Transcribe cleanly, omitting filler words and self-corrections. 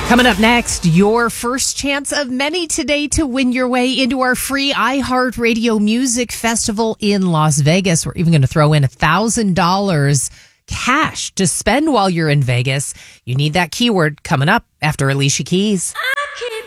Coming up next, your first chance of many today to win your way into our free iHeartRadio Music Festival in Las Vegas. We're even going to throw in $1,000 cash to spend while you're in Vegas. You need that keyword coming up after Alicia Keys. I keep